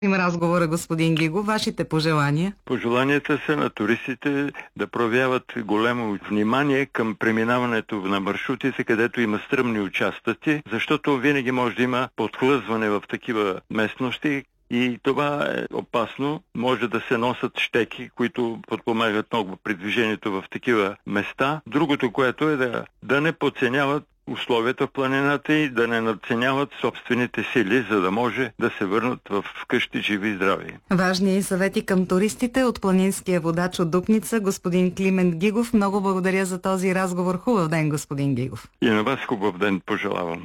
Има разговора, господин Гигов. Вашите пожелания? Пожеланията са на туристите да проявяват голямо внимание към преминаването на маршрутите, където има стръмни участъци, защото винаги може да има подхлъзване в такива местности. И това е опасно. Може да се носят щеки, които подпомагат много при движението в такива места. Другото, което е да не подценяват условията в планината и да не надценяват собствените сили, за да може да се върнат в къщи живи и здрави. Важни съвети към туристите от планинския водач от Дупница, господин Климент Гигов. Много благодаря за този разговор. Хубав ден, господин Гигов. И на вас хубав ден пожелавам.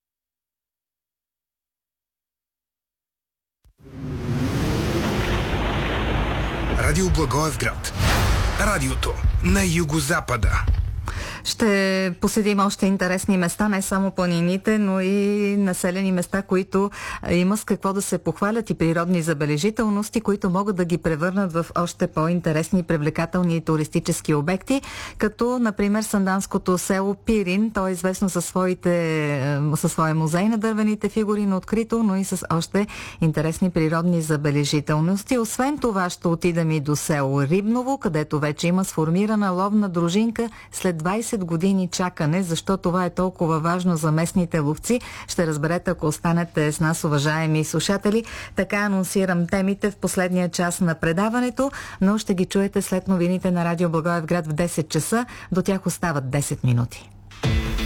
Радио Благоевград. Радиото на югозапада. Ще поседим още интересни места, не само планините, но и населени места, които има с какво да се похвалят и природни забележителности, които могат да ги превърнат в още по-интересни и привлекателни туристически обекти, като например санданското село Пирин. То е известно със своя музей на дървените фигури на открито, но и с още интересни природни забележителности. Освен това ще отидем и до село Рибново, където вече има сформирана ловна дружинка след 20 години чакане. Защо това е толкова важно за местните ловци, ще разберете, ако останете с нас, уважаеми слушатели. Така анонсирам темите в последния час на предаването, но ще ги чуете след новините на Радио Благоевград в 10 часа. До тях остават 10 минути.